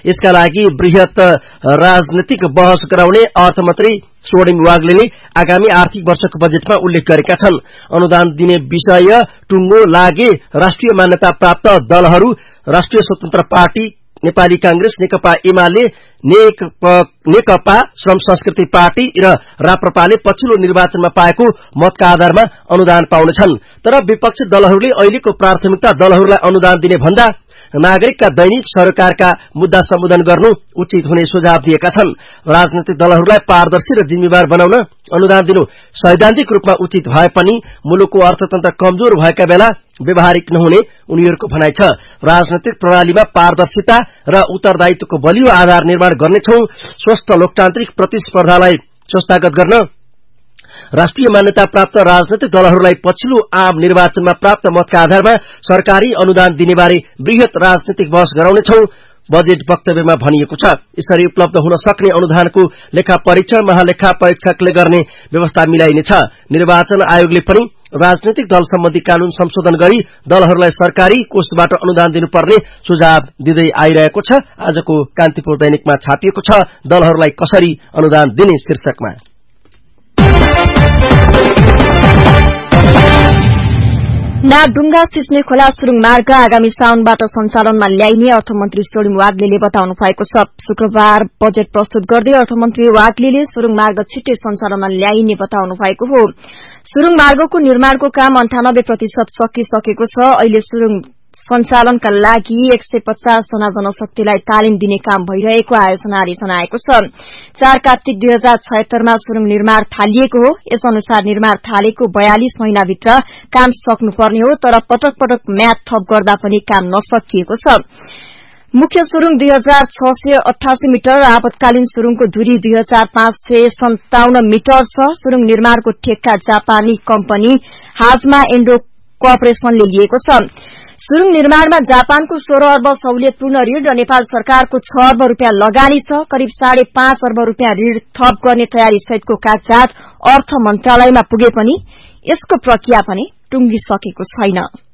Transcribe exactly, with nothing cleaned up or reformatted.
यसका लागि बृहत राजनीतिक बहस गराउने अर्थमन्त्री स्वर्णिम वाग्लेले आगामी आर्थिक वर्षको बजेटमा उल्लेख गरेका छन्। अनुदान दिने विषय टुङ्गो लागे राष्ट्रिय मान्यता प्राप्त दलहरू राष्ट्रिय स्वतन्त्र पार्टी, नेपाली कांग्रेस, नेकपा एमाले, नेकपा श्रम संस्कृति पार्टी र राप्रपाले पछिल्लो निर्वाचनमा पाएको मतका आधारमा अनुदान पाउनेछन्। तर विपक्षी दलहरूले अहिलेको प्राथमिकता दलहरूलाई अनुदान दिने भन्दा नागरिकका दैनिक सरकारका मुद्दा सम्बोधन गर्नु उचित हुने सुझाव दिएका छन्। राजनैतिक दलहरूलाई पारदर्शी र जिम्मेवार बनाउन अनुदान दिनु सैद्धान्तिक रूपमा उचित भए पनि मुलुकको अर्थतन्त्र कमजोर भएका बेला व्यवहारिक नहुने उनीहरूको भनाइ छ। राजनैतिक प्रणालीमा पारदर्शिता र उत्तरदायित्वको बलियो आधार निर्माण गर्नेछौं। स्वस्थ लोकतान्त्रिक प्रतिस्पर्धालाई संस्थागत गर्न राष्ट्रिय मान्यता प्राप्त राजनैतिक दलहरूलाई पछिल्लो आम निर्वाचनमा प्राप्त मतका आधारमा सरकारी अनुदान दिनेबारे बृहत राजनीतिक बहस गराउनेछौं बजेट वक्तव्यमा भनिएको छ। यसरी उपलब्ध हुन सक्ने अनुदानको लेखा परीक्षण महालेखा परीक्षकले गर्ने व्यवस्था मिलाइनेछ। निर्वाचन आयोगले पनि राजनीतिक दल सम्बन्धी कानून संशोधन गरी दलहरूलाई सरकारी कोषबाट अनुदान दिनुपर्ने सुझाव दिँदै आइरहेको छ। आजको कान्तिपुर दैनिकमा छापिएको छ दलहरूलाई कसरी अनुदान दिने शीर्षकमा। नागढुङ्गा सिस्ने खोला सुरुङ मार्ग आगामी साउनबाट सञ्चालनमा ल्याइने अर्थमन्त्री स्वर्णिम वाग्लेले बताउनु भएको छ। शुक्रबार बजेट प्रस्तुत गर्दै अर्थमन्त्री वाग्लेले सुरुङ मार्ग छिट्टै सञ्चालनमा ल्याइने बताउनु भएको हो। सुरुङ मार्गको निर्माणको काम अन्ठानब्बे प्रतिशत सकिसकेको छ। अहिले सुरुङ सञ्चालनका लागि एक सय पचास जना जनशक्तिलाई तालिम दिने काम भइरहेको आयोजनाले जनाएको छ। चार कार्तिक दुई हजार छयत्तरमा सुरुङ निर्माण थालिएको हो। यस अनुसार निर्माण थालेको बयालिस महिनाभित्र काम सक्नुपर्ने हो, तर पटक पटक म्याद थप गर्दा पनि काम नसकिएको छ। मुख्य सुरुङ दुई हजार छ सय अठासी मिटर र आपतकालीन सुरुङको दूरी दुई हजार पाँच सय सन्ताउन्न मिटर छ। सुरुङ निर्माणको ठेक्का जापानी कम्पनी हाजमा एन्डो कर्पोरेशनले लिएको छ। सुरुङ निर्माणमा जापानको सोह्र अर्ब सहुलियतपूर्ण ऋण र नेपाल सरकारको छ अर्ब रूपियाँ लगानी छ। करिब साढे पाँच अर्ब रूपियाँ ऋण थप गर्ने तयारी सहितको कागजात अर्थ मन्त्रालयमा पुगे पनि यसको प्रक्रिया पनि टुंगिसकेको छैन।